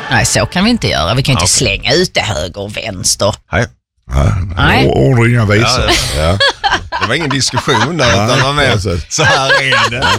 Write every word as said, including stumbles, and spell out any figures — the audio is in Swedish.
Nej, så kan vi inte göra. Vi kan inte Ja. slänga ut det höger och vänster. Nej. Nej. Ord och inga visor. Ja, det var ingen diskussion där, utan var med. Så här är det.